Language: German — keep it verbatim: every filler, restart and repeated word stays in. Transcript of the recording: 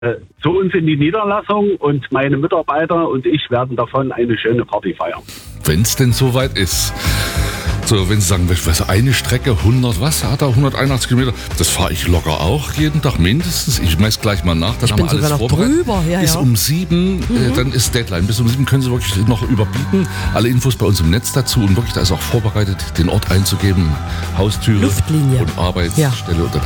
äh, zu uns in die Niederlassung und meine Mitarbeiter und ich werden davon eine schöne Party feiern. Wenn es denn soweit ist. So, wenn Sie sagen, was, eine Strecke, hundert, was hat er, hunderteinundachtzig Kilometer, das fahre ich locker auch jeden Tag mindestens. Ich messe gleich mal nach, dann Ich haben bin wir alles sogar noch vorbereitet. drüber, ja, Bis ja. um sieben, mhm. äh, dann ist Deadline. Bis um sieben können Sie wirklich noch überbieten. Alle Infos bei uns im Netz dazu und wirklich, da ist auch vorbereitet, den Ort einzugeben, Haustüre Luftlinie. und Arbeitsstelle. Ja. Und dann